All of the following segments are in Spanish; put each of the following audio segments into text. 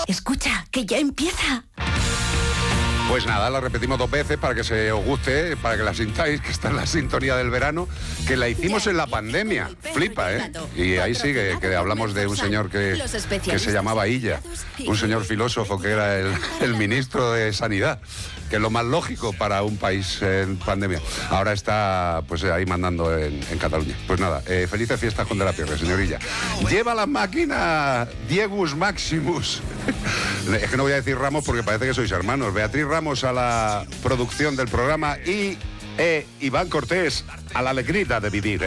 Escucha, que ya empieza. Pues nada, la repetimos 2 veces para que se os guste, para que la sintáis, que está en la sintonía del verano, que la hicimos en la pandemia. Flipa, ¿eh? Y ahí sigue, que hablamos de un señor que se llamaba Illa, un señor filósofo que era el ministro de Sanidad, que es lo más lógico para un país en pandemia. Ahora está pues ahí mandando en Cataluña. Pues nada, felices fiestas con De la Pierre, señorilla. Lleva la máquina Diegus Maximus. Es que no voy a decir Ramos porque parece que sois hermanos. Beatriz Ramos a la producción del programa y Iván Cortés a la alegría de vivir.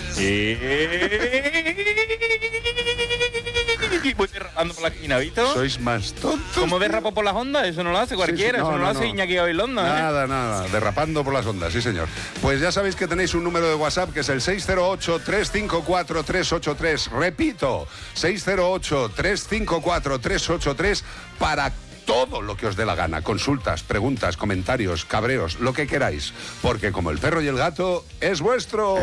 Voy derrapando por la esquina, ¿visto? Sois más tontos. ¿Cómo derrapo por las ondas? Eso no lo hace cualquiera, eso no lo hace Iñaki Gabilondo, ¿eh? Nada, derrapando por las ondas, sí señor. Pues ya sabéis que tenéis un número de WhatsApp que es el 608-354-383. Repito, 608-354-383 para todo lo que os dé la gana. Consultas, preguntas, comentarios, cabreos, lo que queráis. Porque como el perro y el gato, es vuestro.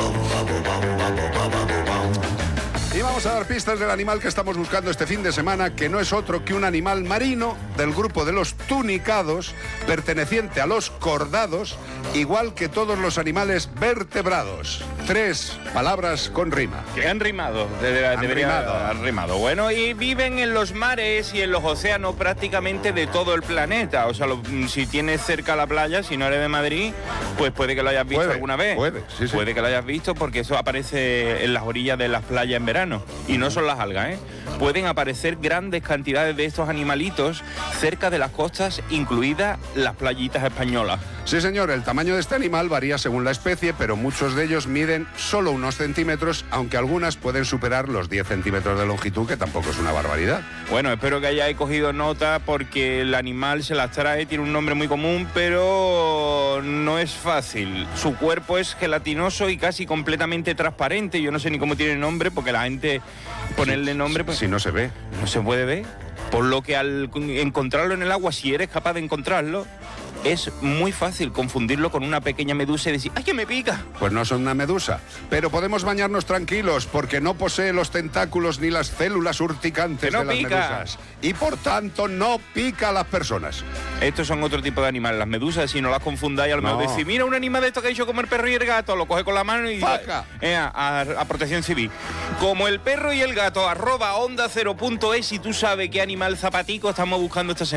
Y vamos a dar pistas del animal que estamos buscando este fin de semana, que no es otro que un animal marino del grupo de los tunicados, perteneciente a los cordados, igual que todos los animales vertebrados. 3 palabras con rima. Que han rimado, han rimado. Bueno, y viven en los mares y en los océanos prácticamente de todo el planeta. O sea, si tienes cerca la playa, si no eres de Madrid, pues puede que lo hayas visto alguna vez. Puede que lo hayas visto porque eso aparece en las orillas de las playas en verano. Y no son las algas, ¿eh? Pueden aparecer grandes cantidades de estos animalitos cerca de las costas, incluidas las playitas españolas. Sí, señor, el tamaño de este animal varía según la especie, pero muchos de ellos miden solo unos centímetros, aunque algunas pueden superar los 10 centímetros de longitud, que tampoco es una barbaridad. Bueno, espero que hayáis cogido nota porque el animal se las trae, tiene un nombre muy común, pero no es fácil. Su cuerpo es gelatinoso y casi completamente transparente. Yo no sé ni cómo tiene nombre porque la gente ponerle nombre... Pues, si no se ve. No se puede ver. Por lo que al encontrarlo en el agua, si eres capaz de encontrarlo, es muy fácil confundirlo con una pequeña medusa y decir ¡ay, que me pica! Pues no son una medusa, pero podemos bañarnos tranquilos porque no posee los tentáculos ni las células urticantes de las medusas. Y por tanto no pica a las personas. Estos son otro tipo de animales. Las medusas, si no las confundáis, a lo mejor decís, mira un animal de esto que ha hecho como el perro y el gato, lo coge con la mano y a Protección Civil. Como el perro y el gato, @onda0.es, si tú sabes qué animal zapatico estamos buscando esta semana.